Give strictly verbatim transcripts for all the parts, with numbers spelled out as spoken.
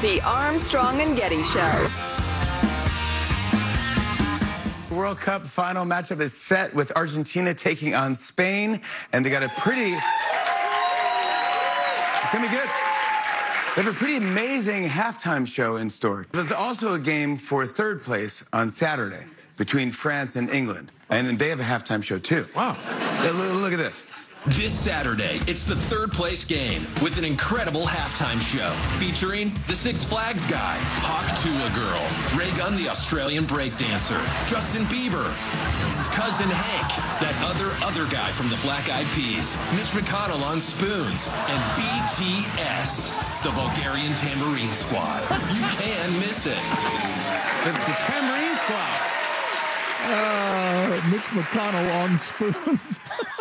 The Armstrong and Getty Show. World Cup final matchup is set with Argentina taking on Spain, and they got a pretty... It's gonna be good. They have a pretty amazing halftime show in store. There's also a game for third place on Saturday between France and England, and they have a halftime show too. Wow, look at this. This Saturday, it's the third place game with an incredible halftime show featuring the Six Flags guy, Hawk Tula Girl, Ray Gunn the Australian breakdancer, Justin Bieber, Cousin Hank, that other other guy from the Black Eyed Peas, Mitch McConnell on spoons, and B T S, the Bulgarian Tambourine Squad. You can miss it. The, the Tambourine Squad. Uh, Mitch McConnell on spoons.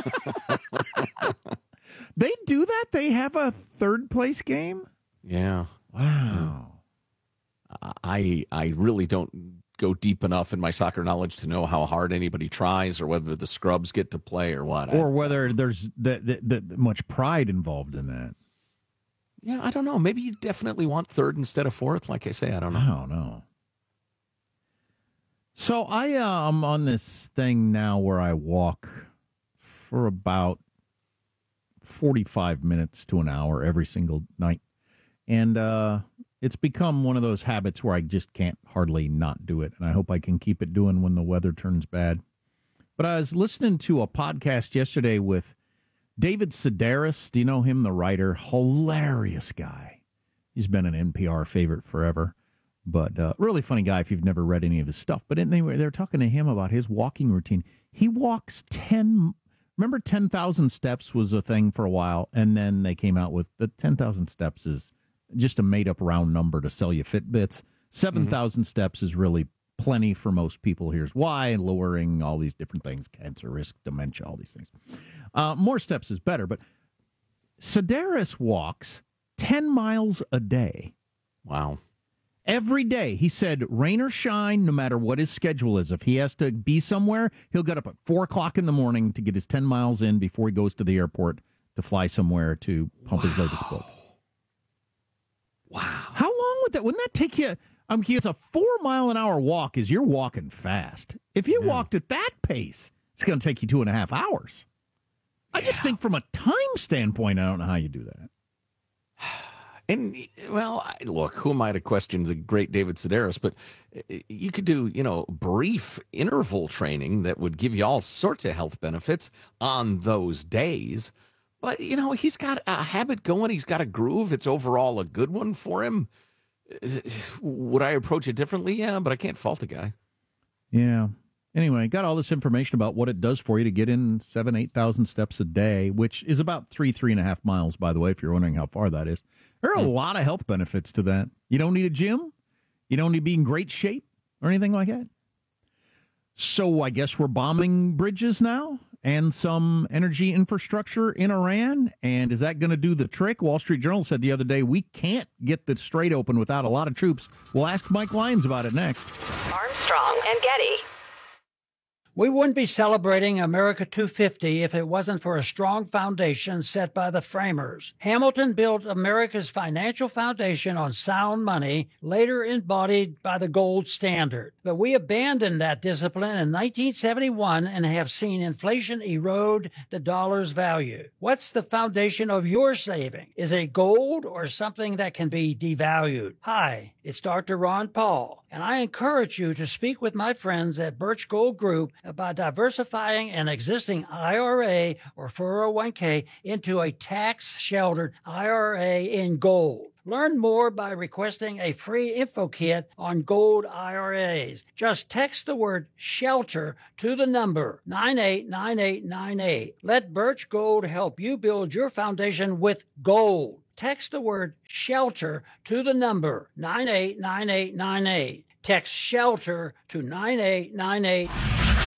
They do that? They have a third place game? Yeah. Wow. I I really don't go deep enough in my soccer knowledge to know how hard anybody tries or whether the scrubs get to play or what. Or I, whether there's that, that, that much pride involved in that. Yeah, I don't know. Maybe you definitely want third instead of fourth. Like I say, I don't know. I don't know. So I uh, I'm on this thing now where I walk for about forty-five minutes to an hour every single night. And uh, it's become one of those habits where I just can't hardly not do it. And I hope I can keep it doing when the weather turns bad. But I was listening to a podcast yesterday with David Sedaris. Do you know him, the writer? Hilarious guy. He's been an N P R favorite forever. But uh, really funny guy if you've never read any of his stuff. But anyway, they were talking to him about his walking routine. He walks ten, remember ten thousand steps was a thing for a while, and then they came out with the ten thousand steps is just a made-up round number to sell you Fitbits. seven thousand mm-hmm. steps is really plenty for most people. Here's why, and lowering all these different things, cancer risk, dementia, all these things. Uh, more steps is better, but Sedaris walks ten miles a day. Wow. Every day, he said, rain or shine, no matter what his schedule is. If he has to be somewhere, he'll get up at four o'clock in the morning to get his ten miles in before he goes to the airport to fly somewhere to pump wow. his latest boat. Wow. How long would that, wouldn't that take you? I mean, it's a four mile an hour walk is you're walking fast. If you yeah. walked at that pace, it's going to take you two and a half hours. I yeah. just think from a time standpoint, I don't know how you do that. And, well, look, who am I to question the great David Sedaris? But you could do, you know, brief interval training that would give you all sorts of health benefits on those days. But, you know, he's got a habit going. He's got a groove. It's overall a good one for him. Would I approach it differently? Yeah, but I can't fault the guy. Yeah. Anyway, got all this information about what it does for you to get in seven, eight thousand steps a day, which is about three, three and a half miles, by the way, if you're wondering how far that is. There are a lot of health benefits to that. You don't need a gym. You don't need to be in great shape or anything like that. So I guess we're bombing bridges now and some energy infrastructure in Iran. And is that going to do the trick? Wall Street Journal said the other day, we can't get the Strait open without a lot of troops. We'll ask Mike Lyons about it next. Armstrong and Getty. We wouldn't be celebrating America two fifty if it wasn't for a strong foundation set by the framers. Hamilton built America's financial foundation on sound money, later embodied by the gold standard. But we abandoned that discipline in nineteen seventy-one and have seen inflation erode the dollar's value. What's the foundation of your saving? Is it gold or something that can be devalued? Hi, it's Doctor Ron Paul, and I encourage you to speak with my friends at Birch Gold Group about diversifying an existing I R A or four oh one k into a tax-sheltered I R A in gold. Learn more by requesting a free info kit on gold I R As. Just text the word SHELTER to the number nine eight nine eight nine eight. Let Birch Gold help you build your foundation with gold. Text the word SHELTER to the number nine eight nine eight nine eight. Text SHELTER to nine eight nine eight.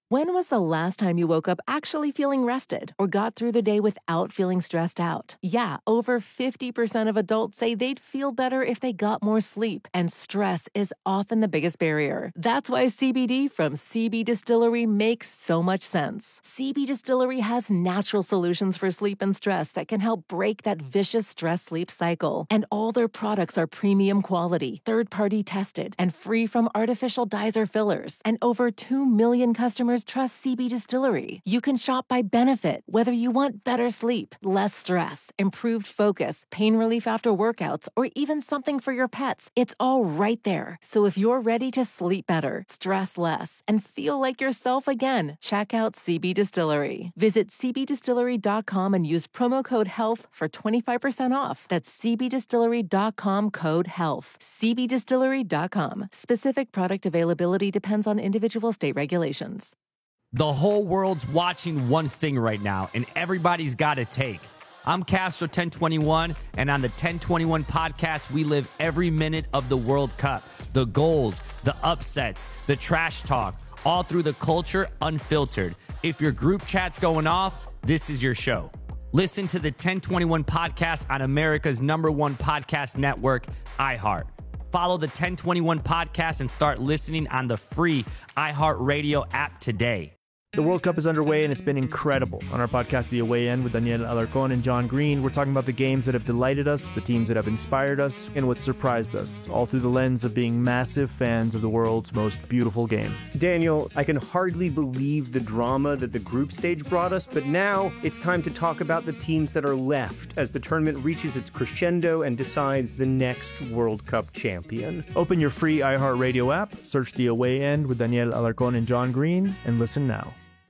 When was the last time you woke up actually feeling rested or got through the day without feeling stressed out? Yeah, over fifty percent of adults say they'd feel better if they got more sleep, and stress is often the biggest barrier. That's why C B D from C B Distillery makes so much sense. C B Distillery has natural solutions for sleep and stress that can help break that vicious stress-sleep cycle. And all their products are premium quality, third-party tested, and free from artificial dyes or fillers. And over two million customers trust C B Distillery. You can shop by benefit, whether you want better sleep, less stress, improved focus, pain relief after workouts, or even something for your pets. It's all right there. So if you're ready to sleep better, stress less, and feel like yourself again, check out C B Distillery. Visit c b distillery dot com and use promo code HEALTH for twenty-five percent off. That's c b distillery dot com code HEALTH. c b distillery dot com. Specific product availability depends on individual state regulations. The whole world's watching one thing right now, and everybody's got a take. I'm Castro ten twenty-one, and on the ten twenty-one podcast, we live every minute of the World Cup. The goals, the upsets, the trash talk, all through the culture unfiltered. If your group chat's going off, this is your show. Listen to the ten twenty-one podcast on America's number one podcast network, iHeart. Follow the ten twenty-one podcast and start listening on the free iHeartRadio app today. The World Cup is underway, and it's been incredible. On our podcast, The Away End, with Daniel Alarcón and John Green, we're talking about the games that have delighted us, the teams that have inspired us, and what surprised us, all through the lens of being massive fans of the world's most beautiful game. Daniel, I can hardly believe the drama that the group stage brought us, but now it's time to talk about the teams that are left as the tournament reaches its crescendo and decides the next World Cup champion. Open your free iHeartRadio app, search The Away End with Daniel Alarcón and John Green, and listen now.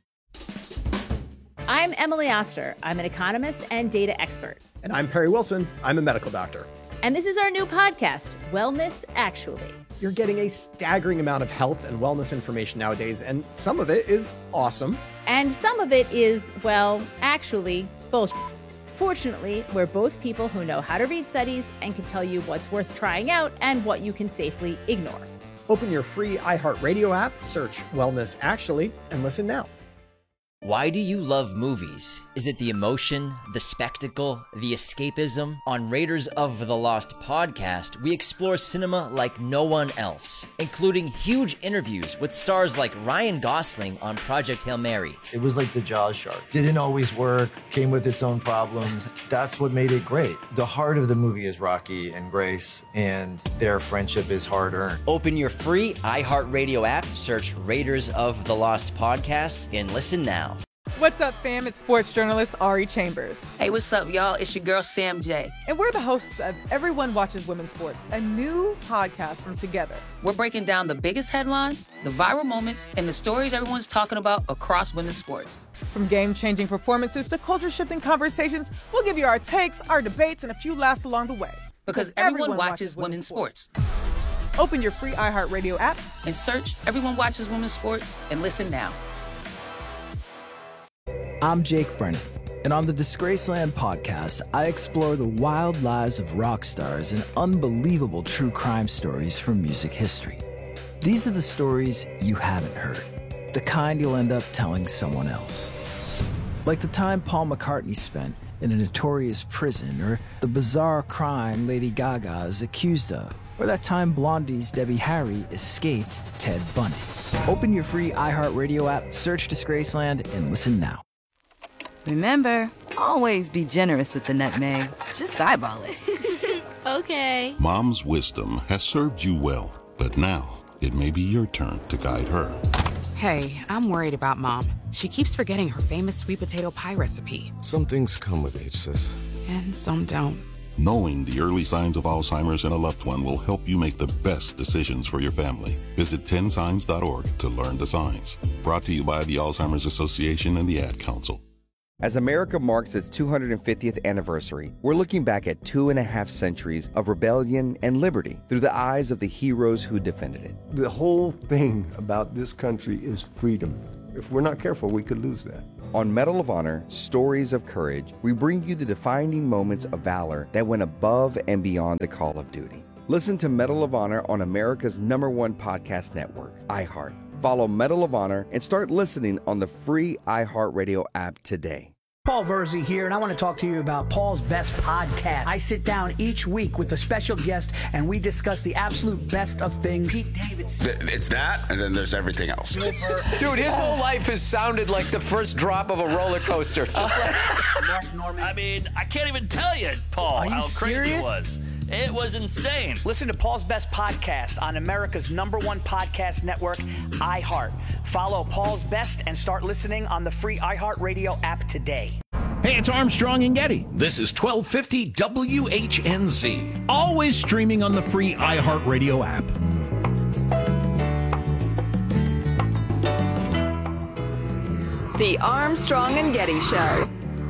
I'm Emily Oster. I'm an economist and data expert. And I'm Perry Wilson. I'm a medical doctor. And this is our new podcast, Wellness Actually. You're getting a staggering amount of health and wellness information nowadays, and some of it is awesome. And some of it is, well, actually, bullshit. Fortunately, we're both people who know how to read studies and can tell you what's worth trying out and what you can safely ignore. Open your free iHeartRadio app, search Wellness Actually, and listen now. Why do you love movies? Is it the emotion, the spectacle, the escapism? On Raiders of the Lost podcast, we explore cinema like no one else, including huge interviews with stars like Ryan Gosling on Project Hail Mary. It was like the Jaws shark. Didn't always work, came with its own problems. That's what made it great. The heart of the movie is Rocky and Grace, and their friendship is hard-earned. Open your free iHeartRadio app, search Raiders of the Lost podcast, and listen now. What's up, fam? It's sports journalist Ari Chambers. Hey, what's up, y'all? It's your girl, Sam J. And we're the hosts of Everyone Watches Women's Sports, a new podcast from Together. We're breaking down the biggest headlines, the viral moments, and the stories everyone's talking about across women's sports. From game-changing performances to culture-shifting conversations, we'll give you our takes, our debates, and a few laughs along the way. Because, because everyone, everyone watches, watches women's, women's sports. sports. Open your free iHeartRadio app and search Everyone Watches Women's Sports and listen now. I'm Jake Brennan, and on the Disgraceland podcast, I explore the wild lives of rock stars and unbelievable true crime stories from music history. These are the stories you haven't heard, the kind you'll end up telling someone else. Like the time Paul McCartney spent in a notorious prison, or the bizarre crime Lady Gaga is accused of, or that time Blondie's Debbie Harry escaped Ted Bundy. Open your free iHeartRadio app, search Disgraceland, and listen now. Remember, always be generous with the nutmeg. Just eyeball it. Okay. Mom's wisdom has served you well, but now it may be your turn to guide her. Hey, I'm worried about Mom. She keeps forgetting her famous sweet potato pie recipe. Some things come with age, sis. And some don't. Knowing the early signs of Alzheimer's in a loved one will help you make the best decisions for your family. Visit ten signs dot org to learn the signs. Brought to you by the Alzheimer's Association and the Ad Council. As America marks its two hundred fiftieth anniversary, we're looking back at two and a half centuries of rebellion and liberty through the eyes of the heroes who defended it. The whole thing about this country is freedom. If we're not careful, we could lose that. On Medal of Honor, Stories of Courage, we bring you the defining moments of valor that went above and beyond the call of duty. Listen to Medal of Honor on America's number one podcast network, iHeart. Follow Medal of Honor and start listening on the free iHeartRadio app today. Paul Verzi here, and I want to talk to you about Paul's Best Podcast. I sit down each week with a special guest, and we discuss the absolute best of things. Pete Davidson. It's that, and then there's everything else. Dude, his whole life has sounded like the first drop of a roller coaster. Just like Mark Norman. I mean, I can't even tell you, Paul, Are you how crazy serious? it was. It was insane. Listen to Paul's Best Podcast on America's number one podcast network, iHeart. Follow Paul's Best and start listening on the free iHeartRadio app today. Hey, it's Armstrong and Getty. This is twelve fifty W H N Z. Always streaming on the free iHeartRadio app. The Armstrong and Getty Show.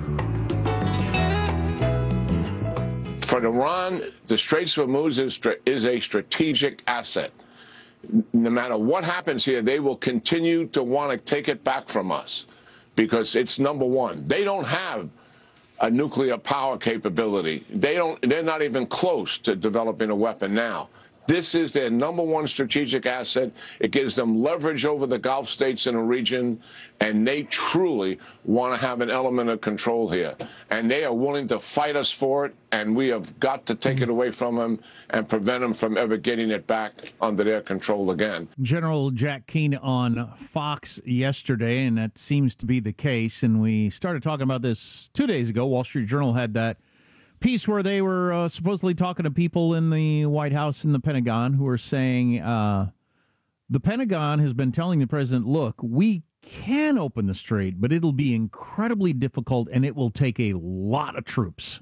For Iran, the Straits of Hormuz is, is a strategic asset. No matter what happens here, they will continue to want to take it back from us because it's number one. They don't have a nuclear power capability. They don't, they're not even close to developing a weapon now. This is their number one strategic asset. It gives them leverage over the Gulf states in the region, and they truly want to have an element of control here. And they are willing to fight us for it, and we have got to take it away from them and prevent them from ever getting it back under their control again. General Jack Keane on Fox yesterday, and that seems to be the case. And we started talking about this two days ago. Wall Street Journal had that piece where they were uh, supposedly talking to people in the White House and the Pentagon who were saying uh, the Pentagon has been telling the president, look, we can open the strait, but it'll be incredibly difficult and it will take a lot of troops.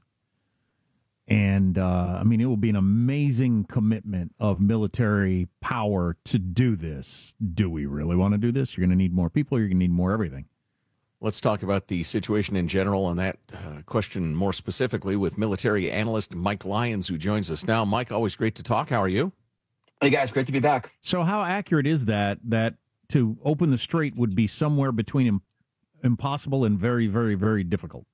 And, uh, I mean, it will be an amazing commitment of military power to do this. Do we really want to do this? You're going to need more people. You're going to need more everything. Let's talk about the situation in general and that uh, question more specifically with military analyst Mike Lyons, who joins us now. Mike, always great to talk. How are you? Hey, guys. Great to be back. So how accurate is that, that to open the strait would be somewhere between im- impossible and very, very, very difficult?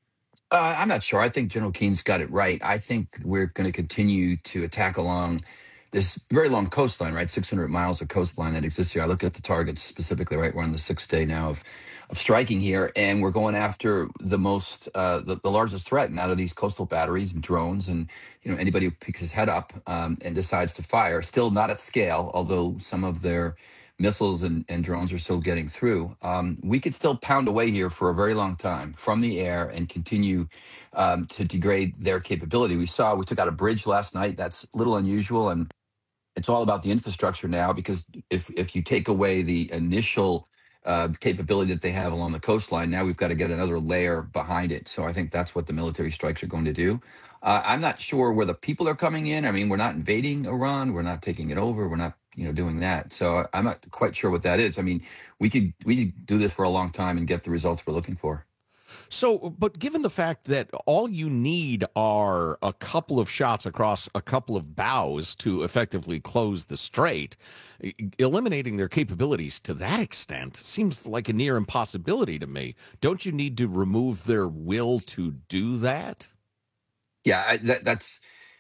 Uh, I'm not sure. I think General Keene's got it right. I think we're going to continue to attack along this very long coastline, right? six hundred miles of coastline that exists here. I look at the targets specifically, right? We're on the sixth day now of of striking here, and we're going after the most, uh, the, the largest threat, and out of these coastal batteries and drones, and you know anybody who picks his head up um, and decides to fire. Still not at scale, although some of their missiles and, and drones are still getting through. Um, we could still pound away here for a very long time from the air and continue um, to degrade their capability. We saw we took out a bridge last night. That's a little unusual, and it's all about the infrastructure now, because if if you take away the initial Uh, capability that they have along the coastline, now we've got to get another layer behind it. So I think that's what the military strikes are going to do. Uh, I'm not sure where the people are coming in. I mean, we're not invading Iran. We're not taking it over. We're not, you know, doing that. So I'm not quite sure what that is. I mean, we could we could do this for a long time and get the results we're looking for. So, but given the fact that all you need are a couple of shots across a couple of bows to effectively close the strait, eliminating their capabilities to that extent seems like a near impossibility to me. Don't you need to remove their will to do that? Yeah, I, that, that's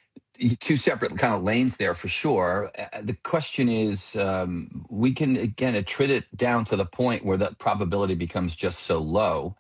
two separate kind of lanes there for sure. Uh, the question is, um, we can, again, attrit it down to the point where that probability becomes just so low.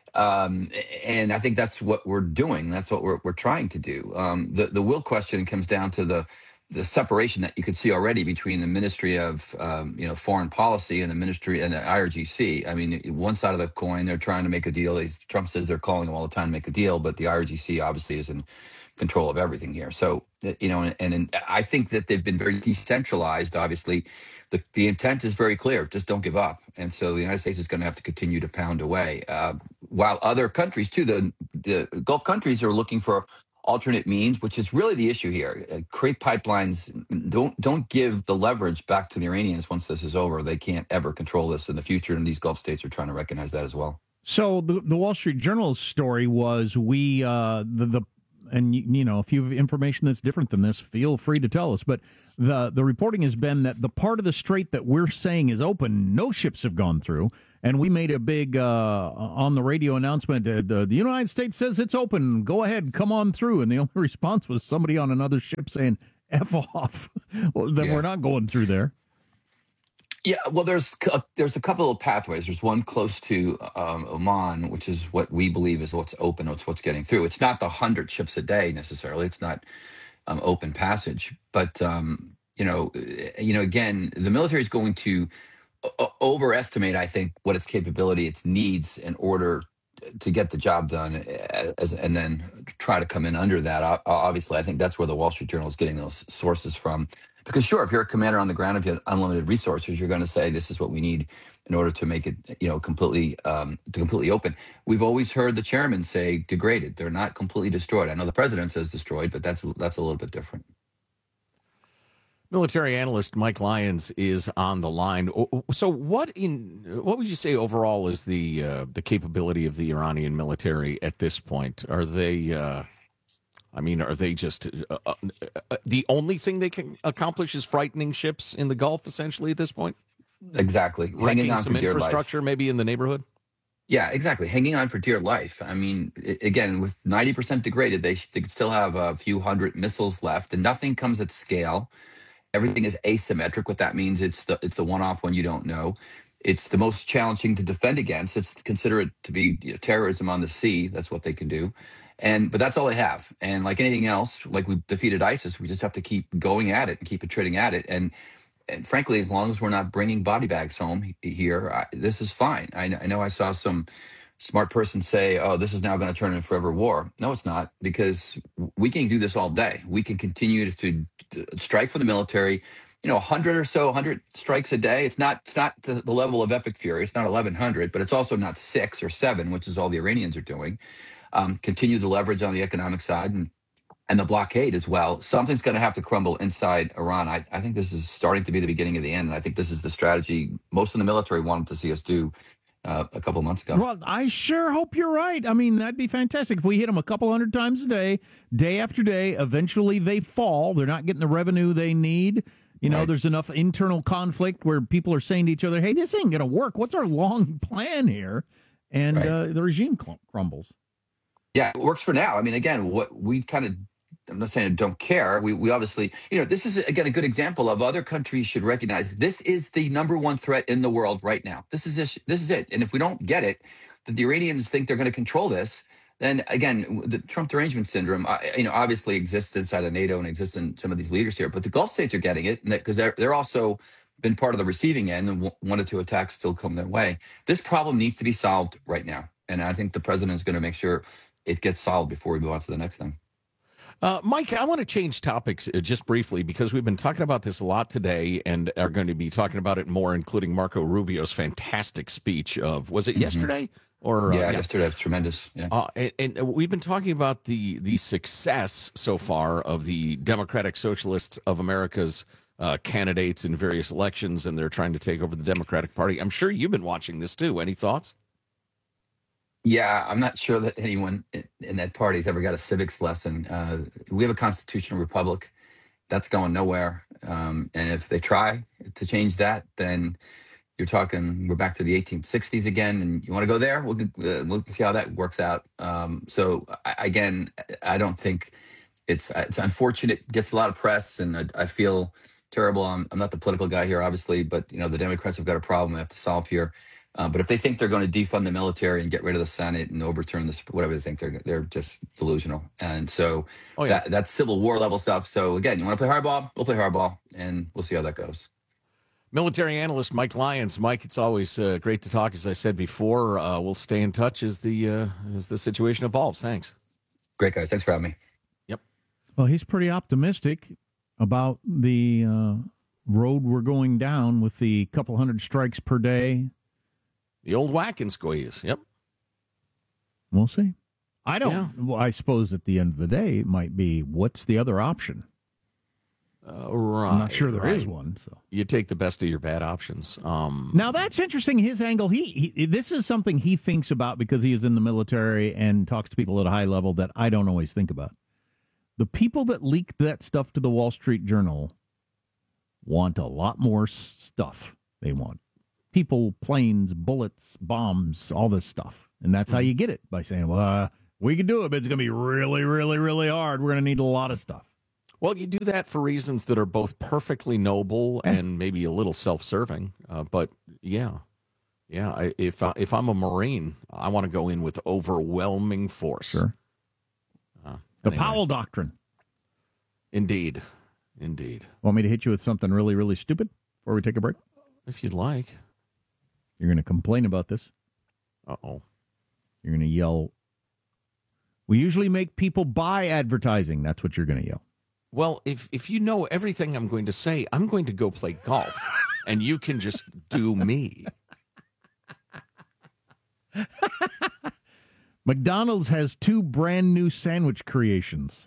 Um, and I think that's what we're doing. That's what we're we're trying to do. Um, the the will question comes down to the the separation that you could see already between the Ministry of um, you know Foreign Policy and the Ministry and the I R G C. I mean, one side of the coin, they're trying to make a deal. Trump says they're calling them all the time to make a deal, but the I R G C obviously is in control of everything here. So you know, and, and I think that they've been very decentralized. Obviously, the the intent is very clear: just don't give up. And so the United States is going to have to continue to pound away. Uh, while other countries, too, the, the Gulf countries are looking for alternate means, which is really the issue here. Uh, create pipelines. Don't don't give the leverage back to the Iranians once this is over. They can't ever control this in the future, and these Gulf states are trying to recognize that as well. So the, the Wall Street Journal's story was we, uh, the, the and, you know, if you have information that's different than this, feel free to tell us. But the, the reporting has been that the part of the strait that we're saying is open, no ships have gone through. And we made a big, uh, on the radio announcement, uh, the, the United States says it's open. Go ahead, come on through. And the only response was somebody on another ship saying, F off, well, then yeah. we're not going through there. Yeah, well, there's a, there's a couple of pathways. There's one close to um, Oman, which is what we believe is what's open. It's what's getting through. It's not the hundred ships a day necessarily. It's not um, open passage, but um, you know, you know, again, the military is going to o- overestimate, I think, what its capability, its needs, in order to get the job done, as, and then try to come in under that. O- Obviously, I think that's where the Wall Street Journal is getting those sources from. Because sure, if you're a commander on the ground, if you have unlimited resources, you're going to say this is what we need in order to make it, you know, completely, um, to completely open. We've always heard the chairman say degraded. They're not completely destroyed. I know the president says destroyed, but that's that's a little bit different. Military analyst Mike Lyons is on the line. So, what in what would you say overall is the uh, the capability of the Iranian military at this point? Are they? Uh, I mean, are they just uh, uh, the only thing they can accomplish is frightening ships in the Gulf, essentially, at this point? Exactly. Hanging Wrecking on some for dear infrastructure, life. maybe in the neighborhood? Yeah, exactly. Hanging on for dear life. I mean, I- again, with ninety percent degraded, they, they could still have a few hundred missiles left, and nothing comes at scale. Everything is asymmetric. What that means, it's the it's the one-off when you don't know. It's the most challenging to defend against. It's consider it to be, you know, terrorism on the sea. That's what they can do. And but that's all they have. And like anything else, like we defeated ISIS, we just have to keep going at it and keep iterating at it. And and frankly, as long as we're not bringing body bags home he- here, I, this is fine. I, kn- I know I saw some smart person say, "Oh, this is now going to turn into forever war." No, it's not, because we can do this all day. We can continue to, to strike for the military. You know, a hundred or so, hundred strikes a day. It's not, it's not to the level of epic fury. It's not eleven hundred, but it's also not six or seven, which is all the Iranians are doing. Um, continue to leverage on the economic side and and the blockade as well. Something's going to have to crumble inside Iran. I, I think this is starting to be the beginning of the end, and I think this is the strategy most of the military wanted to see us do uh, a couple months ago. Well, I sure hope you're right. I mean, that'd be fantastic. If we hit them a couple hundred times a day, day after day, eventually they fall. They're not getting the revenue they need. You know, Right. there's enough internal conflict where people are saying to each other, hey, this ain't going to work. What's our long plan here? And Right. uh, the regime cl- crumbles. Yeah, it works for now. I mean, again, what we kind of, I'm not saying I don't care. We we obviously, you know, this is, again, a good example of other countries should recognize this is the number one threat in the world right now. This is this, this is it. And if we don't get it, that the Iranians think they're going to control this, then again, the Trump derangement syndrome, uh, you know, obviously exists inside of NATO and exists in some of these leaders here. But the Gulf states are getting it because they're they're also been part of the receiving end, and w- one or two attacks still come their way. This problem needs to be solved right now, and I think the president is going to make sure it gets solved before we move on to the next thing. Uh, Mike, I want to change topics uh, just briefly because we've been talking about this a lot today and are going to be talking about it more, including Marco Rubio's fantastic speech of, was it Mm-hmm. yesterday? Or uh, yeah, yesterday was tremendous. Yeah. Uh, and, and we've been talking about the the success so far of the Democratic Socialists of America's uh, candidates in various elections, and they're trying to take over the Democratic Party. I'm sure you've been watching this too. Any thoughts? Yeah, I'm not sure that anyone in, in that party has ever got a civics lesson. Uh, we have a constitutional republic. That's going nowhere. Um, and if they try to change that, then you're talking, we're back to the eighteen sixties again. And you want to go there? We'll, uh, we'll see how that works out. Um, so, I, again, I don't think it's it's unfortunate. It gets a lot of press, and I, I feel terrible. I'm, I'm not the political guy here, obviously, but, you know, the Democrats have got a problem they have to solve here. Uh, but if they think they're going to defund the military and get rid of the Senate and overturn this, whatever they think, they're they're just delusional. And so Oh, yeah. that that's Civil War level stuff. So again, you want to play hardball? We'll play hardball, and we'll see how that goes. Military analyst Mike Lyons. Mike, it's always uh, great to talk. As I said before, uh, we'll stay in touch as the uh, as the situation evolves. Thanks. Great, guys. Thanks for having me. Yep. Well, he's pretty optimistic about the uh, road we're going down with the couple hundred strikes per day. The old whack and squeeze. Yep. We'll see. I don't. Yeah. Well, I suppose at the end of the day, it might be what's the other option? Uh, right. I'm not sure there is right. one. So You take the best of your bad options. Um, now that's interesting. His angle. He, he this is something he thinks about because he is in the military and talks to people at a high level that I don't always think about. The people that leaked that stuff to the Wall Street Journal want a lot more stuff. They want people, planes, bullets, bombs, all this stuff. And that's how you get it, by saying, well, uh, we can do it, but it's going to be really, really, really hard. We're going to need a lot of stuff. Well, you do that for reasons that are both perfectly noble Yeah. and maybe a little self-serving. Uh, but yeah, yeah. I, if I, if I'm a Marine, I want to go in with overwhelming force. Sure. Uh, The anyway. Powell Doctrine. Indeed, indeed. Want me to hit you with something really, really stupid before we take a break? If you'd like. You're going to complain about this. Uh-oh. You're going to yell, we usually make people buy advertising. That's what you're going to yell. Well, if if you know everything I'm going to say, I'm going to go play golf, and you can just do me. McDonald's has two brand new sandwich creations.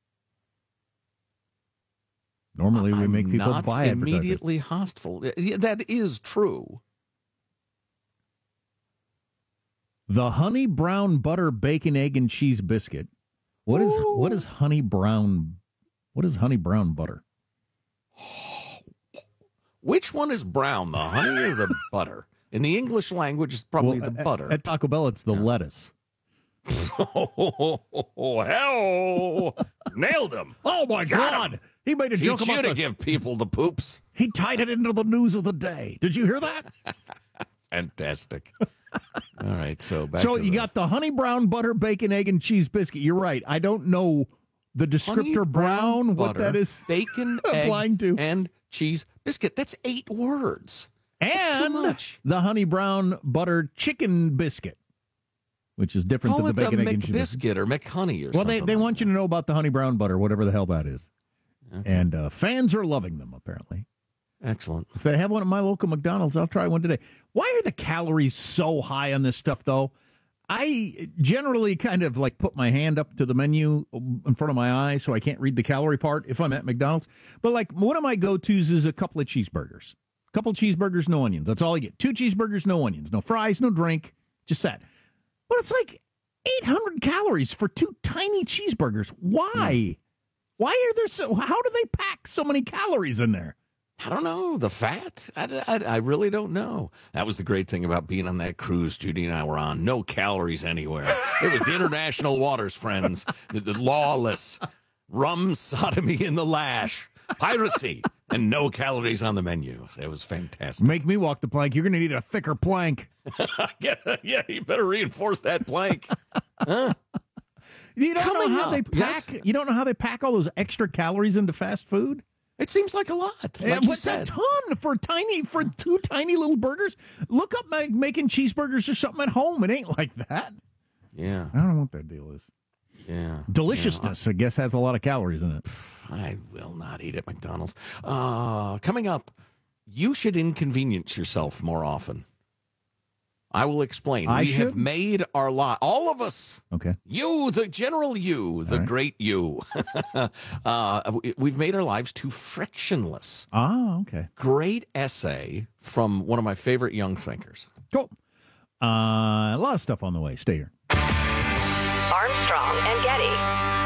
Normally, we I'm make people not buy advertising. immediately hostile. Yeah, that is true. The honey brown butter bacon egg and cheese biscuit. What is Ooh. what is honey brown? What is honey brown butter? Which one is brown, the honey or the butter? In the English language, it's probably Well, the at- butter. At Taco Bell, it's the lettuce. Oh, hell! Nailed him. Oh my Got God! him. He made a Teach joke you about to the, give people the poops. He tied it into the news of the day. Did you hear that? Fantastic. All right, so back so to you the got the honey brown butter bacon egg and cheese biscuit. You're right. I don't know the honey descriptor brown, what butter, that is bacon, applying egg, to, and cheese biscuit. That's eight words. That's too and much. the honey brown butter chicken biscuit, which is different Call than it the the bacon egg and cheese biscuit. McBiscuit or McHoney or Well, something. they, they like want you to know about the honey brown butter, whatever the hell that is. Okay. And uh, fans are loving them, apparently. Excellent. If they have one at my local McDonald's, I'll try one today. Why are the calories so high on this stuff, though? I generally kind of like put my hand up to the menu in front of my eyes so I can't read the calorie part if I'm at McDonald's. But like one of my go-tos is a couple of cheeseburgers. A couple of cheeseburgers, no onions. That's all I get. Two cheeseburgers, no onions. No fries, no drink. Just that. But it's like eight hundred calories for two tiny cheeseburgers. Why? Mm. Why are there so... How do they pack so many calories in there? I don't know. The fat? I, I, I really don't know. That was the great thing about being on that cruise Judy and I were on. No calories anywhere. It was the international waters, friends. The, the lawless. Rum, sodomy, in the lash. Piracy. And no calories on the menu. It was fantastic. Make me walk the plank. You're going to need a thicker plank. yeah, yeah, you better reinforce that plank. Huh? You don't Coming know how up, they pack. yes. You don't know how they pack all those extra calories into fast food. It seems like a lot. Like Yeah, you what's said. a ton for tiny for two tiny little burgers? Look up my, making cheeseburgers or something at home. It ain't like that. Yeah, I don't know what that deal is. yeah. Deliciousness, I guess, has a lot of calories in it. I will not eat at McDonald's. Uh, coming up, you should inconvenience yourself more often. I will explain. I we should? have made our lot, all of us. Okay. You, the general you, the right. great you. uh, we- we've made our lives too frictionless. Ah, okay. Great essay from one of my favorite young thinkers. Cool. Uh, a lot of stuff on the way. Stay here. Armstrong and Getty.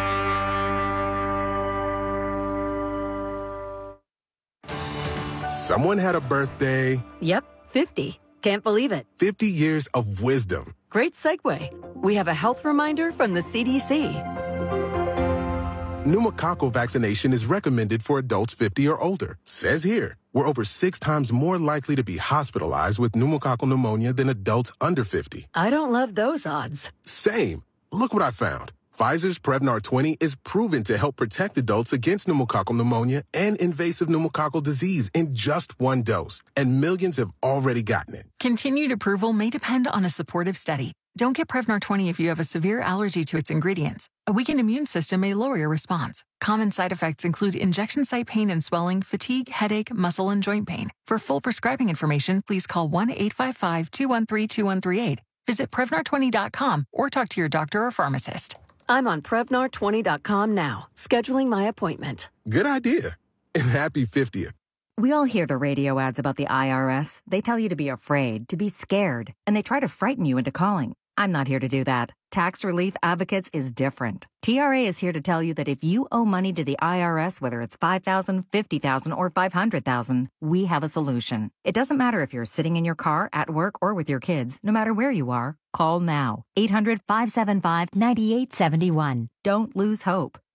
Someone had a birthday. Yep, fifty. Can't believe it. fifty years of wisdom. Great segue. We have a health reminder from the C D C. Pneumococcal vaccination is recommended for adults fifty or older. Says here, we're over six times more likely to be hospitalized with pneumococcal pneumonia than adults under fifty. I don't love those odds. Same. Look what I found. Pfizer's Prevnar twenty is proven to help protect adults against pneumococcal pneumonia and invasive pneumococcal disease in just one dose, and millions have already gotten it. Continued approval may depend on a supportive study. Don't get Prevnar twenty if you have a severe allergy to its ingredients. A weakened immune system may lower your response. Common side effects include injection site pain and swelling, fatigue, headache, muscle, and joint pain. For full prescribing information, please call one eight five five, two one three, two one three eight. Visit Prevnar twenty dot com or talk to your doctor or pharmacist. I'm on Prevnar twenty dot com now, scheduling my appointment. Good idea. And happy fiftieth. We all hear the radio ads about the I R S. They tell you to be afraid, to be scared, and they try to frighten you into calling. I'm not here to do that. Tax Relief Advocates is different. T R A is here to tell you that if you owe money to the I R S, whether it's five thousand dollars, fifty thousand dollars, or five hundred thousand dollars, we have a solution. It doesn't matter if you're sitting in your car, at work, or with your kids. No matter where you are, call now. eight hundred, five seven five, nine eight seven one. Don't lose hope.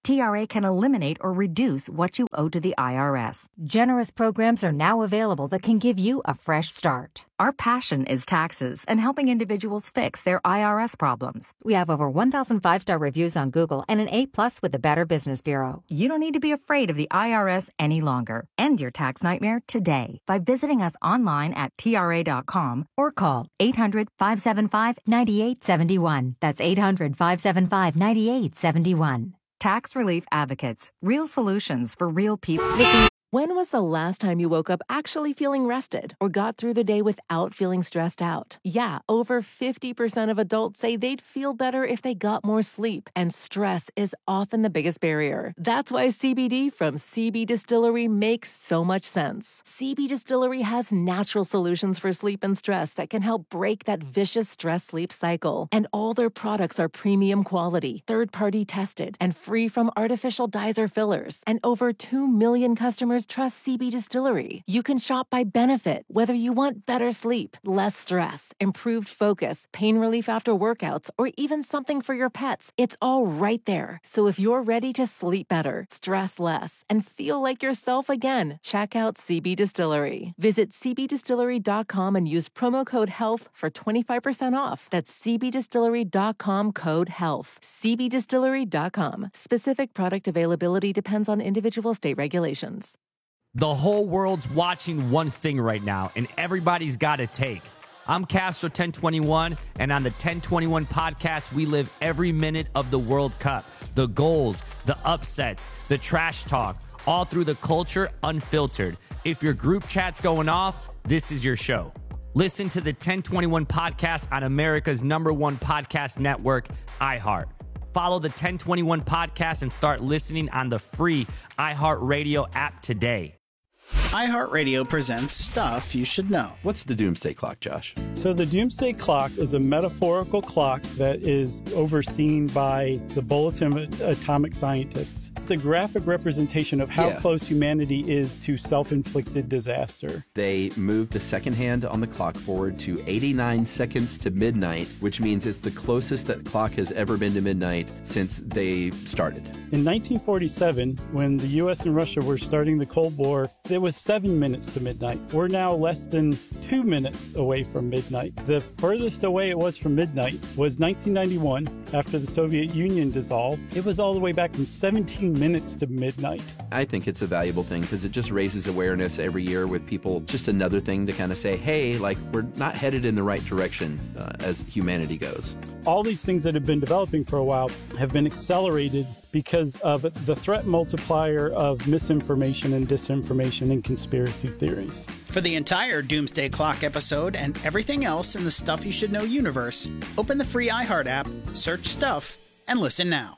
T R A can eliminate or reduce what you owe to the I R S. Generous programs are now available that can give you a fresh start. Our passion is taxes and helping individuals fix their I R S problems. We have over one thousand five-star reviews on Google and an A plus with the Better Business Bureau. You don't need to be afraid of the I R S any longer. End your tax nightmare today by visiting us online at T R A dot com or call eight hundred, five seven five, nine eight seven one. That's eight hundred, five seven five, nine eight seven one. Tax Relief Advocates. Real solutions for real people. When was the last time you woke up actually feeling rested or got through the day without feeling stressed out? Yeah, over fifty percent of adults say they'd feel better if they got more sleep, and stress is often the biggest barrier. That's why C B D from C B Distillery makes so much sense. C B Distillery has natural solutions for sleep and stress that can help break that vicious stress-sleep cycle. And all their products are premium quality, third-party tested, and free from artificial dyes or fillers. And over two million customers trust C B Distillery. You can shop by benefit, whether you want better sleep, less stress, improved focus, pain relief after workouts, or even something for your pets. It's all right there. So if you're ready to sleep better, stress less, and feel like yourself again, check out C B Distillery. Visit C B distillery dot com and use promo code HEALTH for twenty-five percent off. That's C B distillery dot com code HEALTH. C B distillery dot com. Specific product availability depends on individual state regulations. The whole world's watching one thing right now, and everybody's got a take. I'm Castro ten twenty-one, and on the ten twenty-one podcast, we live every minute of the World Cup. The goals, the upsets, the trash talk, all through the culture, unfiltered. If your group chat's going off, this is your show. Listen to the ten twenty-one podcast on America's number one podcast network, iHeart. Follow the ten twenty-one podcast and start listening on the free iHeartRadio app today. iHeartRadio presents Stuff You Should Know. What's the Doomsday Clock, Josh? So the Doomsday Clock is a metaphorical clock that is overseen by the Bulletin of Atomic Scientists. It's a graphic representation of how Yeah. close humanity is to self-inflicted disaster. They moved the second hand on the clock forward to eighty-nine seconds to midnight, which means it's the closest that clock has ever been to midnight since they started. In nineteen forty-seven, when the U S and Russia were starting the Cold War, it was seven minutes to midnight. We're now less than two minutes away from midnight. The furthest away it was from midnight was nineteen ninety-one, after the Soviet Union dissolved. It was all the way back from seventeen minutes to midnight. I think it's a valuable thing because it just raises awareness every year with people. Just another thing to kind of say, hey, like, we're not headed in the right direction uh, as humanity goes. All these things that have been developing for a while have been accelerated because of the threat multiplier of misinformation and disinformation and conspiracy theories. For the entire Doomsday Clock episode and everything else in the Stuff You Should Know universe, open the free iHeart app, search Stuff, and listen now.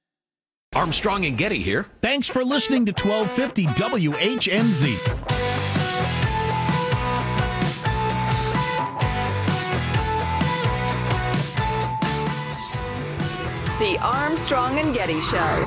Armstrong and Getty here. Thanks for listening to twelve fifty W H N Z. The Armstrong and Getty Show.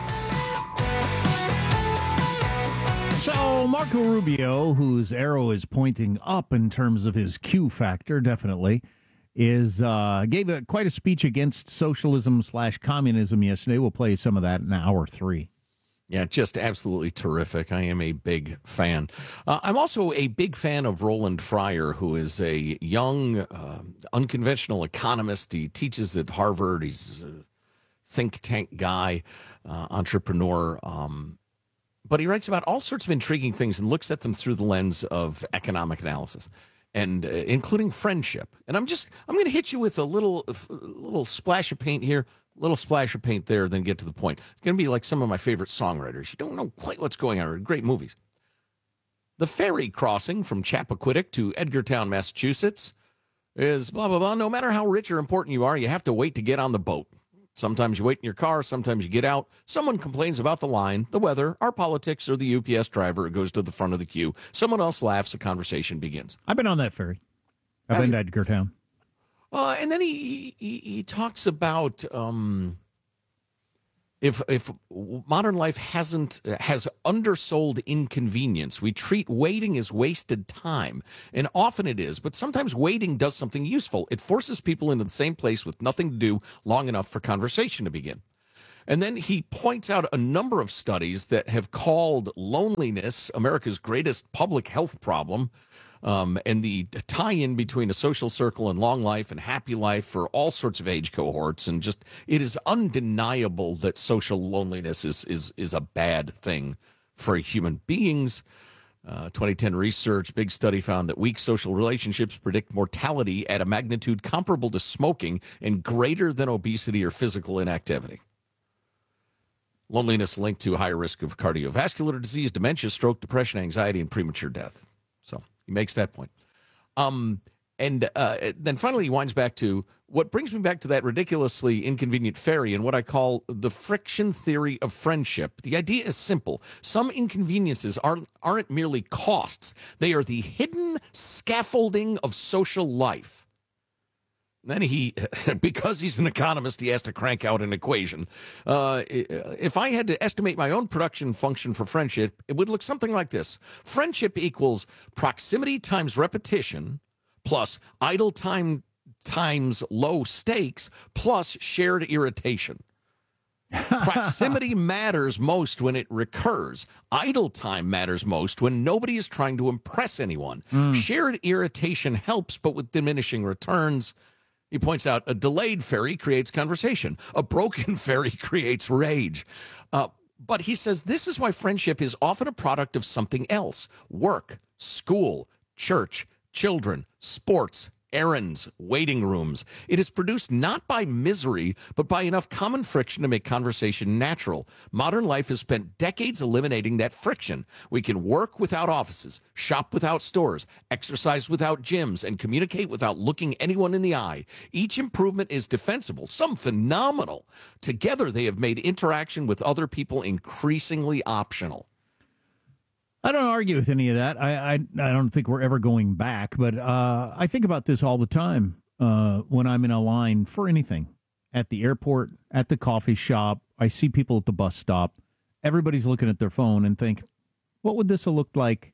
So Marco Rubio, whose arrow is pointing up in terms of his Q factor, definitely, is uh, gave a, quite a speech against socialism slash communism yesterday. We'll play some of that in hour three. Yeah, just absolutely terrific. I am a big fan. Uh, I'm also a big fan of Roland Fryer, who is a young, uh, unconventional economist. He teaches at Harvard. He's a think tank guy, uh, entrepreneur. Um, but he writes about all sorts of intriguing things and looks at them through the lens of economic analysis, and uh, including friendship. And I'm just, I'm going to hit you with a little, a little splash of paint here, a little splash of paint there, then get to the point. It's going to be like some of my favorite songwriters. You don't know quite what's going on. Great movies. The ferry crossing from Chappaquiddick to Edgartown, Massachusetts is blah, blah, blah. No matter how rich or important you are, you have to wait to get on the boat. Sometimes you wait in your car, sometimes you get out. Someone complains about the line, the weather, our politics, or the U P S driver who goes to the front of the queue. Someone else laughs, a conversation begins. I've been on that ferry. I've been to Edgartown. Uh, and then he, he he talks about um, if if modern life hasn't has undersold inconvenience, we treat waiting as wasted time, and often it is. But sometimes waiting does something useful. It forces people into the same place with nothing to do long enough for conversation to begin. And then he points out a number of studies that have called loneliness America's greatest public health problem, um, and the tie-in between a social circle and long life and happy life for all sorts of age cohorts. And just, it is undeniable that social loneliness is is is a bad thing for human beings. Uh, twenty ten research, big study found that weak social relationships predict mortality at a magnitude comparable to smoking and greater than obesity or physical inactivity. Loneliness linked to higher risk of cardiovascular disease, dementia, stroke, depression, anxiety, and premature death. So he makes that point. Um, and uh, then finally he winds back to what brings me back to that ridiculously inconvenient ferry and what I call the friction theory of friendship. The idea is simple. Some inconveniences aren't, aren't merely costs. They are the hidden scaffolding of social life. Then he, because he's an economist, he has to crank out an equation. Uh, if I had to estimate my own production function for friendship, it would look something like this. Friendship equals proximity times repetition plus idle time times low stakes plus shared irritation. Proximity matters most when it recurs. Idle time matters most when nobody is trying to impress anyone. Mm. Shared irritation helps, but with diminishing returns. He points out a delayed ferry creates conversation. A broken ferry creates rage. Uh, but he says this is why friendship is often a product of something else. Work, school, church, children, sports, errands, waiting rooms. It is produced not by misery, but by enough common friction to make conversation natural. Modern life has spent decades eliminating that friction. We can work without offices, shop without stores, exercise without gyms, and communicate without looking anyone in the eye. Each improvement is defensible, some phenomenal. Together, they have made interaction with other people increasingly optional. I don't argue with any of that. I I, I don't think we're ever going back, but uh, I think about this all the time uh, when I'm in a line for anything. At the airport, at the coffee shop, I see people at the bus stop. Everybody's looking at their phone and think, what would this have looked like?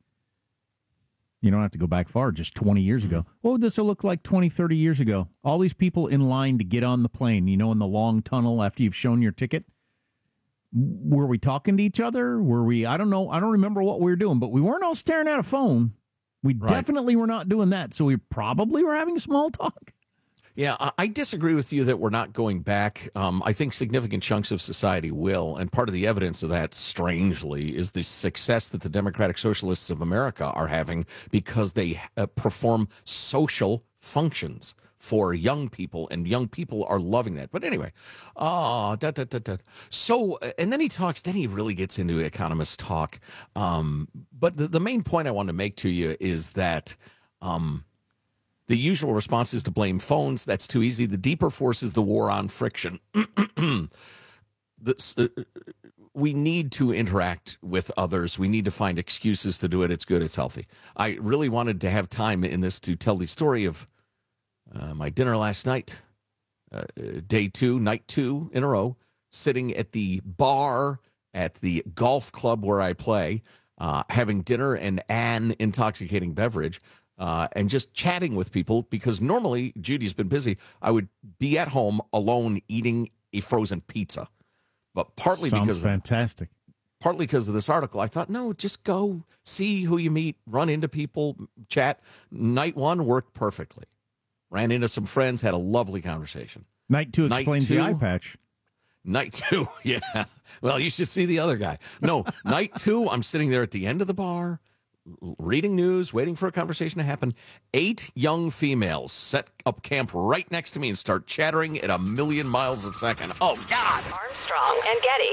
You don't have to go back far, just twenty years ago. What would this have looked like twenty, thirty years ago? All these people in line to get on the plane, you know, in the long tunnel after you've shown your ticket. Were we talking to each other? Were we, I don't know, I don't remember what we were doing, but we weren't all staring at a phone. We right. definitely were not doing that, so we probably were having small talk. Yeah, I disagree with you that we're not going back. Um, I think significant chunks of society will, and part of the evidence of that, strangely, is the success that the Democratic Socialists of America are having because they uh, perform social functions for young people, and young people are loving that. But anyway, oh, da, da, da, da. So, and then he talks, then he really gets into economist talk. Um, but the, the main point I want to make to you is that um, the usual response is to blame phones. That's too easy. The deeper force is the war on friction. This, uh, we need to interact with others. We need to find excuses to do it. It's good. It's healthy. I really wanted to have time in this to tell the story of Uh, my dinner last night, uh, day two, night two in a row, sitting at the bar at the golf club where I play, uh, having dinner and an intoxicating beverage, uh, and just chatting with people because normally, Judy's been busy, I would be at home alone eating a frozen pizza. But partly Sounds because fantastic. Of, partly because of this article, I thought, no, just go see who you meet, run into people, chat. Night one worked perfectly. Ran into some friends, had a lovely conversation. Night two explains two, the eye patch. Night two, yeah. Well, you should see the other guy. No, night two, I'm sitting there at the end of the bar, reading news, waiting for a conversation to happen. Eight young females set up camp right next to me and start chattering at a million miles a second. Oh, God. Armstrong and Getty.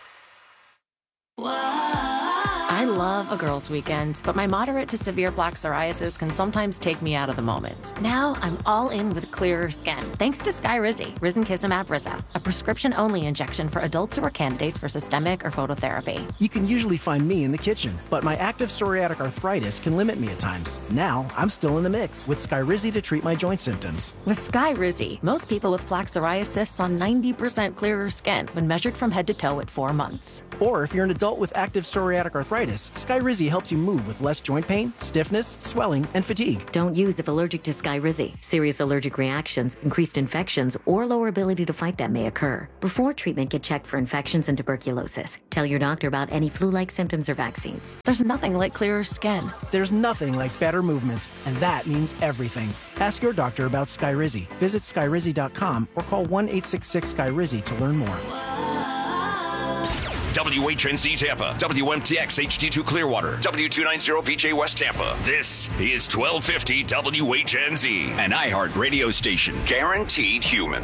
I love a girls' weekend, but my moderate to severe plaque psoriasis can sometimes take me out of the moment. Now I'm all in with clearer skin, thanks to Skyrizi, Risankizumab Rizza, a prescription-only injection for adults who are candidates for systemic or phototherapy. You can usually find me in the kitchen, but my active psoriatic arthritis can limit me at times. Now I'm still in the mix with Skyrizi to treat my joint symptoms. With Skyrizi, most people with plaque psoriasis saw ninety percent clearer skin when measured from head to toe at four months. Or if you're an adult with active psoriatic arthritis, Skyrizi helps you move with less joint pain, stiffness, swelling, and fatigue. Don't use if allergic to Skyrizi. Serious allergic reactions, increased infections, or lower ability to fight them may occur. Before treatment, get checked for infections and tuberculosis. Tell your doctor about any flu-like symptoms or vaccines. There's nothing like clearer skin. There's nothing like better movement, and that means everything. Ask your doctor about Skyrizi. Visit skyrizi dot com or call one eight six six Skyrizi to learn more. W H N Z Tampa, W M T X H D two Clearwater, W two ninety V J West Tampa. This is twelve fifty W H N Z, an iHeart radio station, guaranteed human.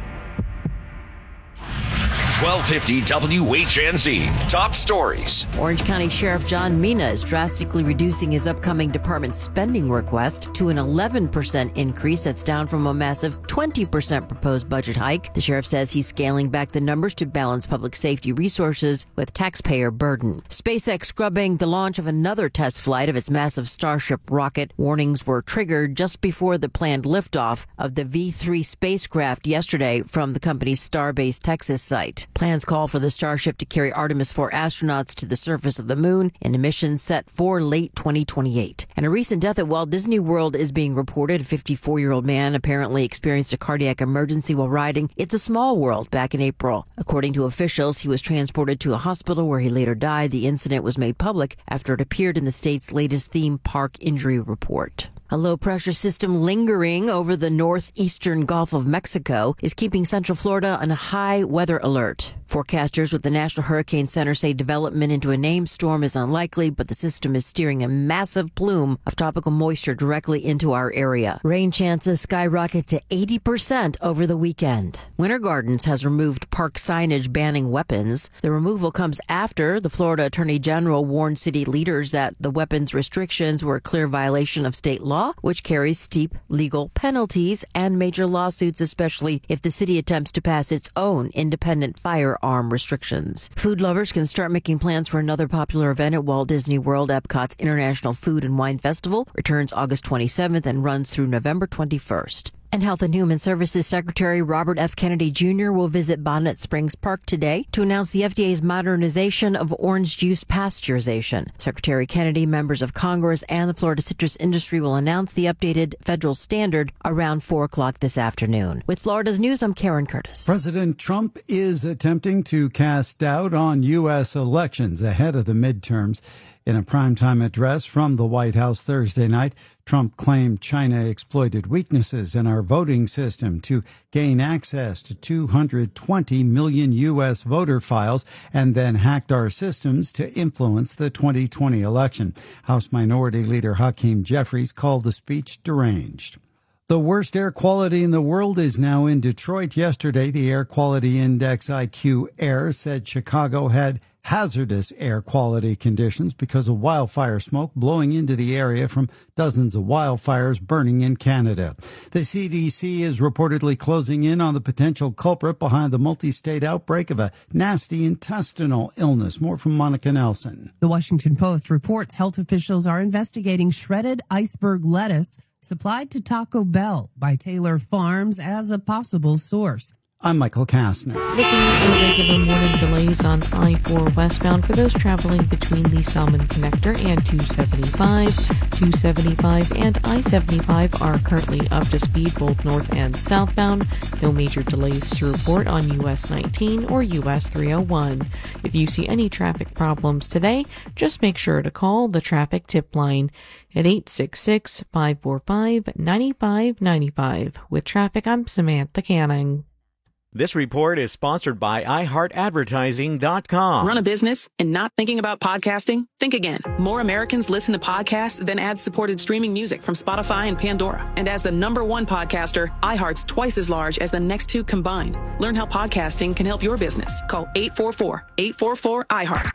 twelve fifty W H N Z. Top stories. Orange County Sheriff John Mina is drastically reducing his upcoming department spending request to an eleven percent increase. That's down from a massive twenty percent proposed budget hike. The sheriff says he's scaling back the numbers to balance public safety resources with taxpayer burden. SpaceX scrubbing the launch of another test flight of its massive Starship rocket. Warnings were triggered just before the planned liftoff of the V three spacecraft yesterday from the company's Starbase Texas site. Plans call for the Starship to carry Artemis four astronauts to the surface of the moon in a mission set for late twenty twenty-eight. And a recent death at Walt Disney World is being reported. A fifty-four-year-old man apparently experienced a cardiac emergency while riding It's a Small World back in April. According to officials, he was transported to a hospital where he later died. The incident was made public after it appeared in the state's latest theme park injury report. A low-pressure system lingering over the northeastern Gulf of Mexico is keeping Central Florida on a high weather alert. Forecasters with the National Hurricane Center say development into a named storm is unlikely, but the system is steering a massive plume of tropical moisture directly into our area. Rain chances skyrocket to eighty percent over the weekend. Winter Gardens has removed park signage banning weapons. The removal comes after the Florida Attorney General warned city leaders that the weapons restrictions were a clear violation of state law, which carries steep legal penalties and major lawsuits, especially if the city attempts to pass its own independent firearm restrictions. Food lovers can start making plans for another popular event at Walt Disney World. Epcot's International Food and Wine Festival returns August twenty-seventh and runs through November twenty-first. And Health and Human Services Secretary Robert F. Kennedy Junior will visit Bonnet Springs Park today to announce the F D A's modernization of orange juice pasteurization. Secretary Kennedy, members of Congress, and the Florida citrus industry will announce the updated federal standard around four o'clock this afternoon. With Florida's News, I'm Karen Curtis. President Trump is attempting to cast doubt on U S elections ahead of the midterms. In a primetime address from the White House Thursday night, Trump claimed China exploited weaknesses in our voting system to gain access to two hundred twenty million U S voter files and then hacked our systems to influence the twenty twenty election. House Minority Leader Hakeem Jeffries called the speech deranged. The worst air quality in the world is now in Detroit. Yesterday, the Air Quality Index I Q Air said Chicago had hazardous air quality conditions because of wildfire smoke blowing into the area from dozens of wildfires burning in Canada. The C D C is reportedly closing in on the potential culprit behind the multi-state outbreak of a nasty intestinal illness. More from Monica Nelson. The Washington Post reports health officials are investigating shredded iceberg lettuce supplied to Taco Bell by Taylor Farms as a possible source. I'm Michael Kastner. Looking for regular morning delays on I four westbound for those traveling between the Salmon Connector and two seventy-five. two seventy-five and I seventy-five are currently up to speed both north and southbound. No major delays to report on U S nineteen or U S three oh one. If you see any traffic problems today, just make sure to call the traffic tip line at eight six six, five four five, nine five nine five. With traffic, I'm Samantha Canning. This report is sponsored by i heart advertising dot com. Run a business and not thinking about podcasting? Think again. More Americans listen to podcasts than ad-supported streaming music from Spotify and Pandora. And as the number one podcaster, iHeart's twice as large as the next two combined. Learn how podcasting can help your business. Call eight four four, eight four four, I heart.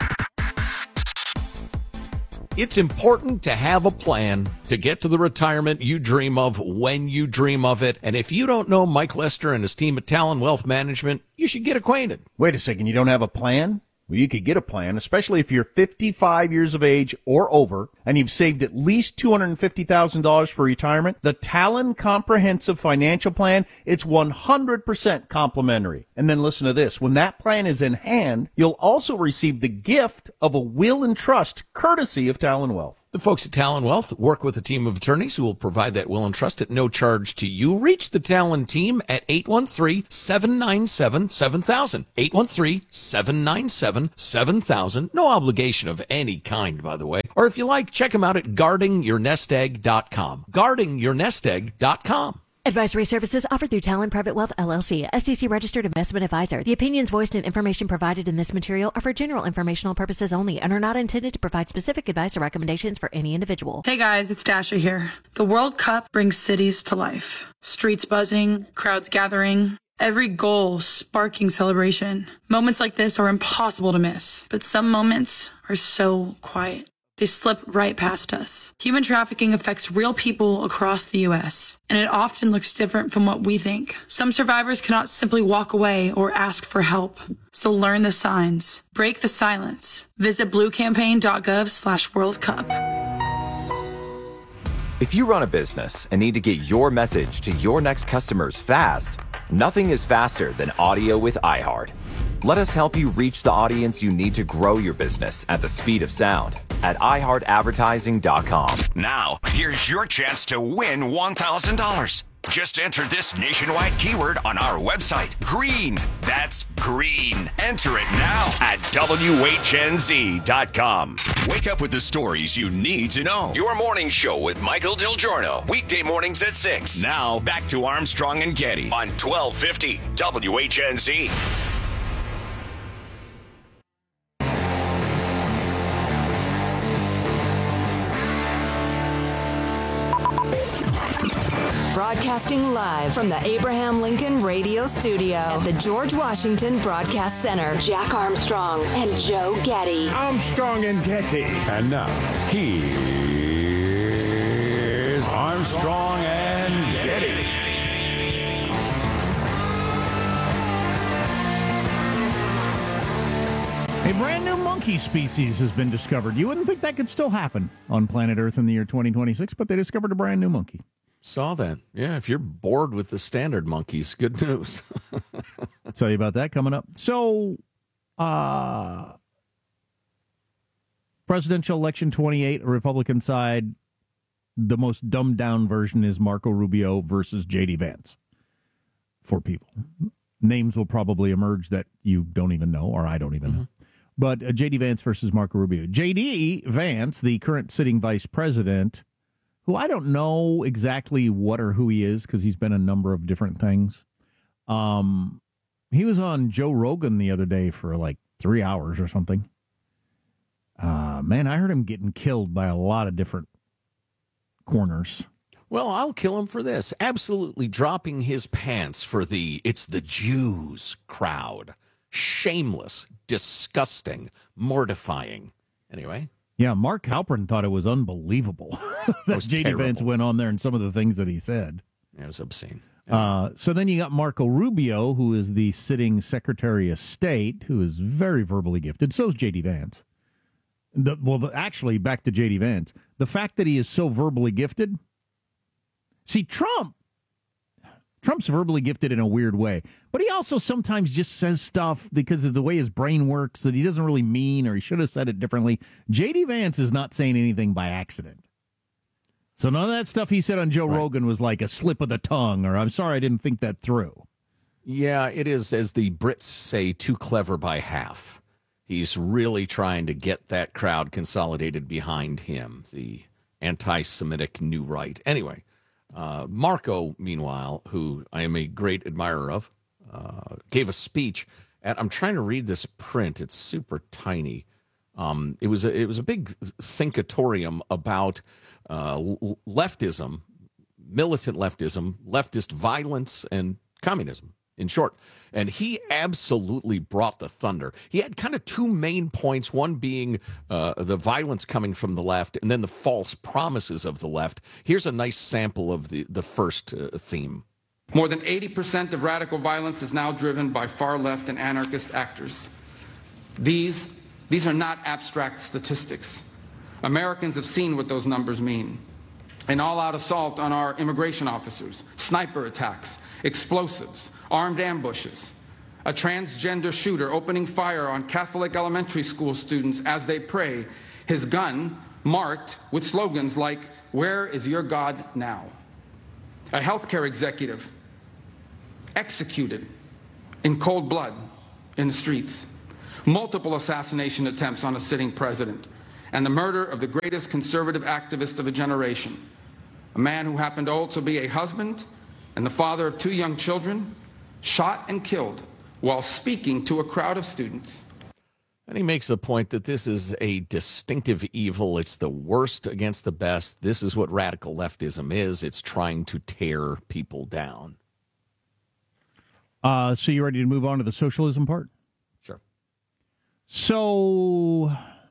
It's important to have a plan to get to the retirement you dream of when you dream of it. And if you don't know Mike Lester and his team at Talon Wealth Management, you should get acquainted. Wait a second, you don't have a plan? Well, you could get a plan, especially if you're fifty-five years of age or over and you've saved at least two hundred fifty thousand dollars for retirement. The Talon Comprehensive Financial Plan, it's one hundred percent complimentary. And then listen to this. When that plan is in hand, you'll also receive the gift of a will and trust courtesy of Talon Wealth. The folks at Talon Wealth work with a team of attorneys who will provide that will and trust at no charge to you. Reach the Talon team at eight one three, seven nine seven, seven thousand. eight one three, seven nine seven, seven thousand. No obligation of any kind, by the way. Or if you like, check them out at guarding your nest egg dot com. guarding your nest egg dot com. Advisory services offered through Talon Private Wealth, L L C, S E C registered investment advisor. The opinions voiced and information provided in this material are for general informational purposes only and are not intended to provide specific advice or recommendations for any individual. Hey guys, it's Dasha here. The World Cup brings cities to life. Streets buzzing, crowds gathering, every goal sparking celebration. Moments like this are impossible to miss, but some moments are so quiet. They slip right past us. Human trafficking affects real people across the U S, and it often looks different from what we think. Some survivors cannot simply walk away or ask for help. So learn the signs. Break the silence. Visit bluecampaign.gov slash World Cup. If you run a business and need to get your message to your next customers fast, nothing is faster than audio with iHeart. Let us help you reach the audience you need to grow your business at the speed of sound at i heart advertising dot com. Now, here's your chance to win one thousand dollars. Just enter this nationwide keyword on our website. Green. That's green. Enter it now at W H N Z dot com. Wake up with the stories you need to know. Your morning show with Michael DelGiorno. Weekday mornings at six. Now, back to Armstrong and Getty on twelve fifty W H N Z. Broadcasting live from the Abraham Lincoln Radio Studio at the George Washington Broadcast Center. Jack Armstrong and Joe Getty. Armstrong and Getty. And now, here's Armstrong and Getty. A brand new monkey species has been discovered. You wouldn't think that could still happen on planet Earth in the year twenty twenty-six, but they discovered a brand new monkey. Saw that. Yeah, if you're bored with the standard monkeys, good news. Tell you about that coming up. So, uh, presidential election twenty-eight, Republican side, the most dumbed down version is Marco Rubio versus J D Vance for people. Names will probably emerge that you don't even know, or I don't even mm-hmm. know. But uh, J D Vance versus Marco Rubio. J D Vance, the current sitting vice president, who I don't know exactly what or who he is because he's been a number of different things. Um, he was on Joe Rogan the other day for like three hours or something. Uh, man, I heard him getting killed by a lot of different corners. Well, I'll kill him for this. Absolutely dropping his pants for the it's the Jews crowd. Shameless, disgusting, mortifying. Anyway. Yeah, Mark Halperin thought it was unbelievable that J D Vance went on there and some of the things that he said. It was obscene. Uh, so then you got Marco Rubio, who is the sitting Secretary of State, who is very verbally gifted. So is J D Vance. The, well, the, actually, back to J D Vance. The fact that he is so verbally gifted. See, Trump, Trump's verbally gifted in a weird way, but he also sometimes just says stuff because of the way his brain works that he doesn't really mean, or he should have said it differently. J D Vance is not saying anything by accident. So none of that stuff he said on Joe right. Rogan was like a slip of the tongue, or I'm sorry I didn't think that through. Yeah, it is, as the Brits say, too clever by half. He's really trying to get that crowd consolidated behind him, the anti-Semitic new right. Anyway. Uh, Marco, meanwhile, who I am a great admirer of, uh, gave a speech. At, I'm trying to read this print. It's super tiny. Um, it was a, it was a big thinkatorium about uh, leftism, militant leftism, leftist violence, and communism, in short. And he absolutely brought the thunder. He had kind of two main points, one being uh, the violence coming from the left and then the false promises of the left. Here's a nice sample of the, the first uh, theme. More than eighty percent of radical violence is now driven by far left and anarchist actors. These, these are not abstract statistics. Americans have seen what those numbers mean. An all-out assault on our immigration officers, sniper attacks, explosives, armed ambushes, a transgender shooter opening fire on Catholic elementary school students as they pray, his gun marked with slogans like, "Where is your God now?" A healthcare executive executed in cold blood in the streets. Multiple assassination attempts on a sitting president, and the murder of the greatest conservative activist of a generation, a man who happened to also be a husband and the father of two young children, shot and killed while speaking to a crowd of students. And he makes the point that this is a distinctive evil. It's the worst against the best. This is what radical leftism is. It's trying to tear people down. Uh, so you ready to move on to the socialism part? Sure. So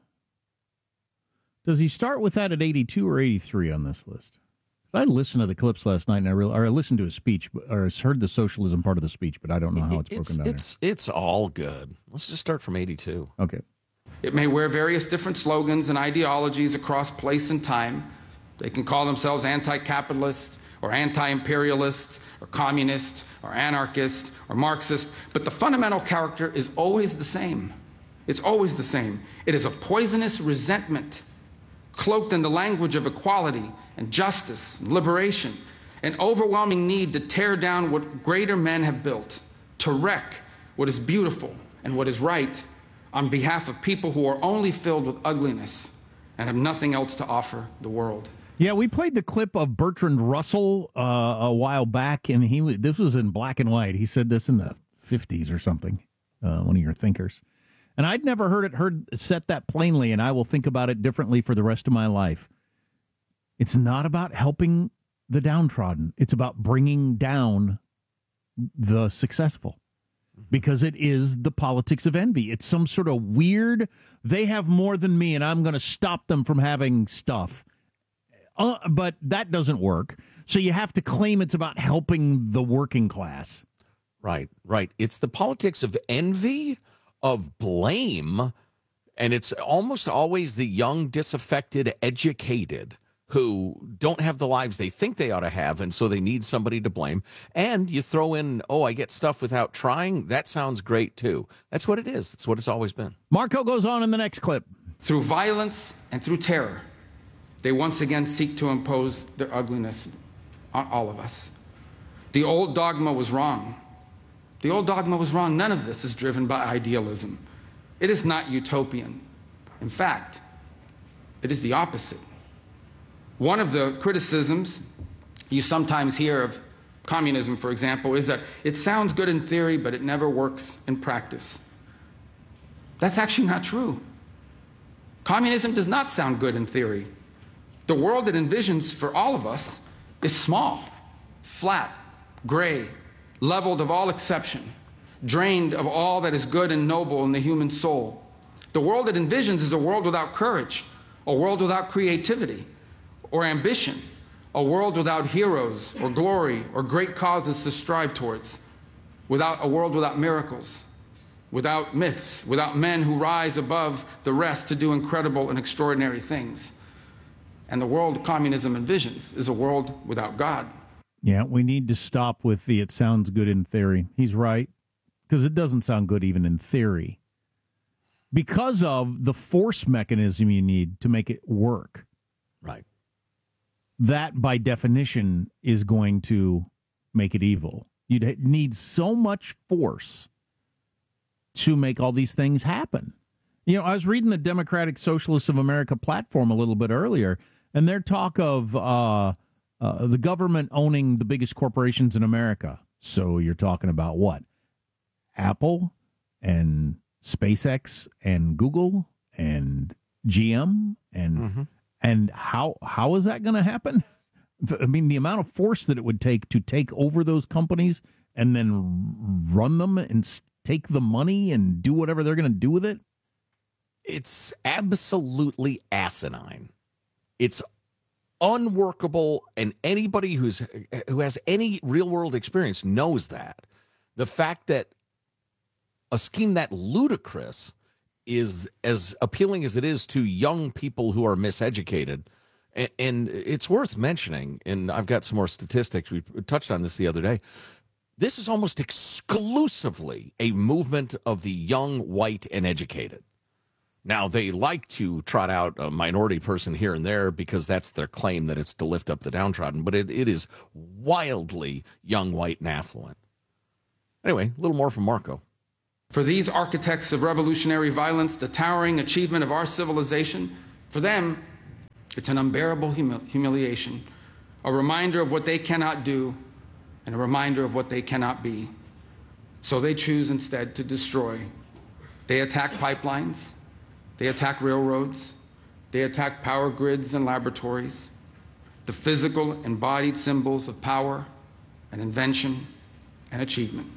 does he start with that at eighty-two or eighty-three on this list? I listened to the clips last night, and I really, or I listened to his speech, or heard the socialism part of the speech, but I don't know how it's, it's broken down. It's here. It's all good. Let's just start from eighty-two. Okay. It may wear various different slogans and ideologies across place and time. They can call themselves anti-capitalist or anti-imperialist or communist or anarchist or Marxist, but the fundamental character is always the same. It's always the same. It is a poisonous resentment cloaked in the language of equality and justice and liberation, an overwhelming need to tear down what greater men have built, to wreck what is beautiful and what is right on behalf of people who are only filled with ugliness and have nothing else to offer the world. Yeah, we played the clip of Bertrand Russell uh, a while back, and he this was in black and white. He said this in the fifties or something, uh, one of your thinkers. And I'd never heard it heard set that plainly, and I will think about it differently for the rest of my life. It's not about helping the downtrodden. It's about bringing down the successful, because it is the politics of envy. It's some sort of weird, they have more than me, and I'm going to stop them from having stuff. Uh, but that doesn't work. So you have to claim it's about helping the working class. Right, right. It's the politics of envy, of blame, and it's almost always the young, disaffected, educated who don't have the lives they think they ought to have, and so they need somebody to blame. And you throw in, oh, I get stuff without trying. That sounds great, too. That's what it is. That's what it's always been. Marco goes on in the next clip. Through violence and through terror, they once again seek to impose their ugliness on all of us. The old dogma was wrong. The old dogma was wrong. None of this is driven by idealism. It is not utopian. In fact, it is the opposite. One of the criticisms you sometimes hear of communism, for example, is that it sounds good in theory, but it never works in practice. That's actually not true. Communism does not sound good in theory. The world it envisions for all of us is small, flat, gray, leveled of all exception, drained of all that is good and noble in the human soul. The world it envisions is a world without courage, a world without creativity or ambition, a world without heroes or glory or great causes to strive towards, without a world without miracles, without myths, without men who rise above the rest to do incredible and extraordinary things. And the world communism envisions is a world without God. Yeah, we need to stop with the it sounds good in theory. He's right, because it doesn't sound good even in theory. Because of the force mechanism you need to make it work. Right. That, by definition, is going to make it evil. You'd need so much force to make all these things happen. You know, I was reading the Democratic Socialists of America platform a little bit earlier, and their talk of uh, uh, the government owning the biggest corporations in America. So you're talking about what? Apple and SpaceX and Google and G M and mm-hmm. and how how is that going to happen? I mean, the amount of force that it would take to take over those companies and then run them and take the money and do whatever they're going to do with it. It's absolutely asinine. It's unworkable, and anybody who's who has any real-world experience knows that. The fact that a scheme that ludicrous is as appealing as it is to young people who are miseducated. And, and it's worth mentioning, and I've got some more statistics. We touched on this the other day. This is almost exclusively a movement of the young, white, and educated. Now, they like to trot out a minority person here and there because that's their claim that it's to lift up the downtrodden, but it, it is wildly young, white, and affluent. Anyway, a little more from Marco. For these architects of revolutionary violence, the towering achievement of our civilization, for them, it's an unbearable humil- humiliation, a reminder of what they cannot do, and a reminder of what they cannot be. So they choose instead to destroy. They attack pipelines, they attack railroads, they attack power grids and laboratories, the physical embodied symbols of power and invention and achievement.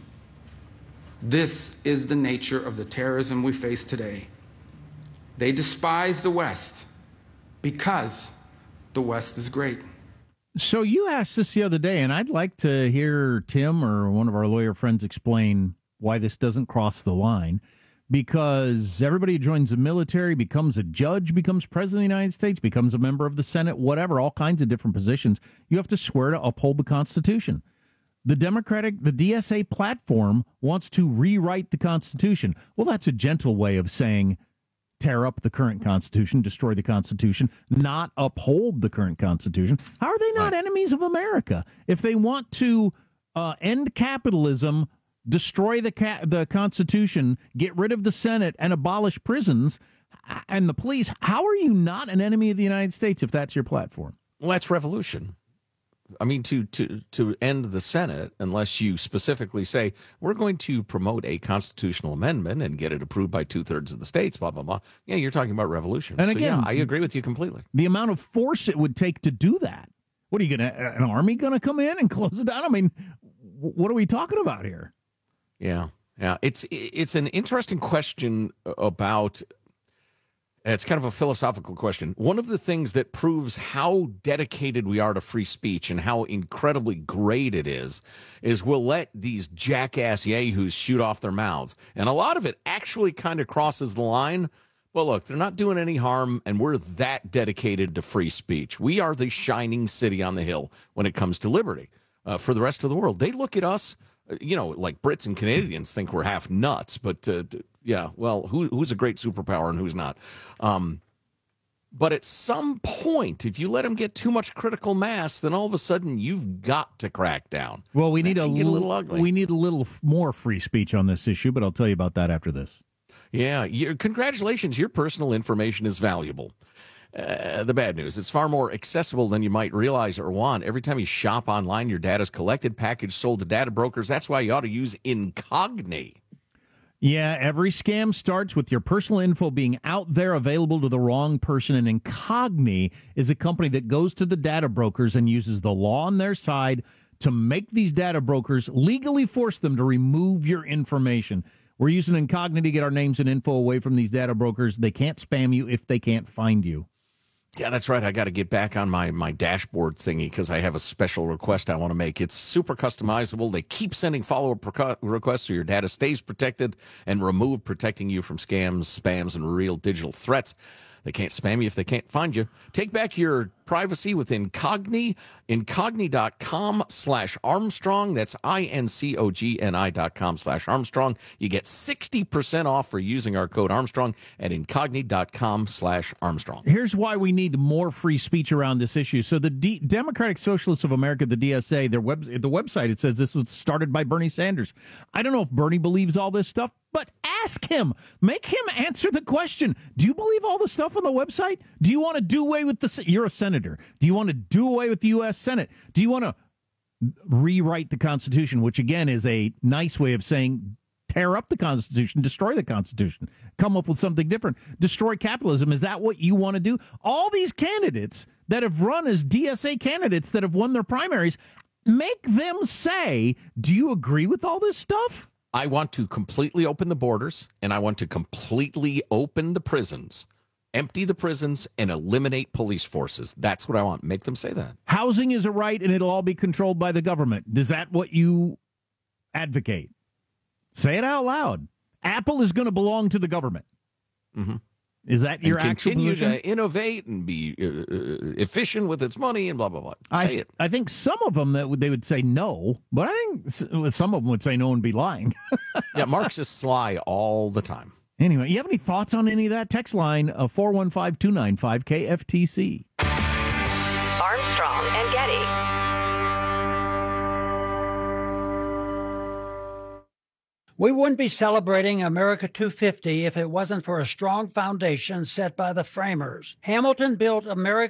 This is the nature of the terrorism we face today. They despise the West because the West is great. So you asked this the other day, and I'd like to hear Tim or one of our lawyer friends explain why this doesn't cross the line. Because everybody who joins the military, becomes a judge, becomes president of the United States, becomes a member of the Senate, whatever, all kinds of different positions, you have to swear to uphold the Constitution. The Democratic, the D S A platform wants to rewrite the Constitution. Well, that's a gentle way of saying tear up the current Constitution, destroy the Constitution, not uphold the current Constitution. How are they not right. enemies of America? If they want to uh, end capitalism, destroy the ca- the Constitution, get rid of the Senate, and abolish prisons and the police, how are you not an enemy of the United States if that's your platform? Well, that's revolution. I mean, to, to, to end the Senate, unless you specifically say, we're going to promote a constitutional amendment and get it approved by two-thirds of the states, blah, blah, blah. Yeah, you're talking about revolution. And so, again, yeah, I agree with you completely. The amount of force it would take to do that. What are you going to, an army going to come in and close it down? I mean, what are we talking about here? Yeah, yeah. It's, it's an interesting question about... It's kind of a philosophical question. One of the things that proves how dedicated we are to free speech and how incredibly great it is, is we'll let these jackass yahoos shoot off their mouths. And a lot of it actually kind of crosses the line. Well, look, they're not doing any harm, and we're that dedicated to free speech. We are the shining city on the hill when it comes to liberty. Uh, for the rest of the world, they look at us, you know, like Brits and Canadians think we're half nuts, but uh, yeah, well, who, who's a great superpower and who's not? Um, but at some point, if you let them get too much critical mass, then all of a sudden you've got to crack down. Well, we need a, a little, little ugly. We need a little more free speech on this issue, but I'll tell you about that after this. Yeah, you, congratulations, your personal information is valuable. Uh, the bad news, it's far more accessible than you might realize or want. Every time you shop online, your data is collected, packaged, sold to data brokers. That's why you ought to use Incogni. Yeah, every scam starts with your personal info being out there available to the wrong person. And Incogni is a company that goes to the data brokers and uses the law on their side to make these data brokers legally force them to remove your information. We're using Incogni to get our names and info away from these data brokers. They can't spam you if they can't find you. Yeah, that's right. I got to get back on my, my dashboard thingy because I have a special request I want to make. It's super customizable. They keep sending follow-up requ- requests so your data stays protected and removed, protecting you from scams, spams, and real digital threats. They can't spam you if they can't find you. Take back your privacy with Incogni. Incogni.com slash Armstrong. That's I-N-C-O-G-N-I dot com slash Armstrong. You get sixty percent off for using our code Armstrong at Incogni.com slash Armstrong. Here's why we need more free speech around this issue. So the D- Democratic Socialists of America, the D S A, their web- the website, it says this was started by Bernie Sanders. I don't know if Bernie believes all this stuff, but ask him. Make him answer the question. Do you believe all the stuff on the website? Do you want to do away with the... You're a senator. Do you want to do away with the U S Senate? Do you want to rewrite the Constitution, which, again, is a nice way of saying tear up the Constitution, destroy the Constitution, come up with something different, destroy capitalism? Is that what you want to do? All these candidates that have run as D S A candidates that have won their primaries, make them say, do you agree with all this stuff? I want to completely open the borders, and I want to completely open the prisons, empty the prisons, and eliminate police forces. That's what I want. Make them say that. Housing is a right, and it'll all be controlled by the government. Is that what you advocate? Say it out loud. Apple is going to belong to the government. Mm-hmm. Is that your and actual continue position? to innovate and be uh, uh, efficient with its money and blah blah blah. Say I, it. I think some of them that would, they would say no, but I think s- some of them would say no and be lying. Yeah, Marxists lie all the time. Anyway, you have any thoughts on any of that? Text line uh, four one five, two nine five, K F T C. Armstrong and Getty. We wouldn't be celebrating America two fifty if it wasn't for a strong foundation set by the framers. Hamilton built America